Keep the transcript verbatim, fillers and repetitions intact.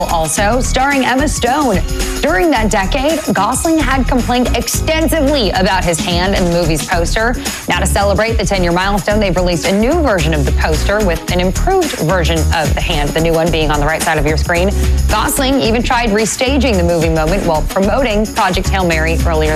Also, starring Emma Stone. During that decade, Gosling had complained extensively about his hand in the movie's poster. Now, to celebrate the ten-year milestone, they've released a new version of the poster with an improved version of the hand, the new one being on the right side of your screen. Gosling even tried restaging the movie moment while promoting Project Hail Mary earlier